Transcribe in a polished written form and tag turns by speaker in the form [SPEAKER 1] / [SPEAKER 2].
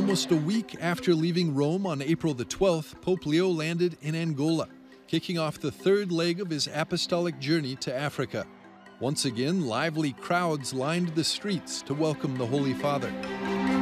[SPEAKER 1] Almost a week after leaving Rome on April the 12th, Pope Leo landed in Angola, kicking off the third leg of his apostolic journey to Africa. Once again, lively crowds lined the streets to welcome the Holy Father.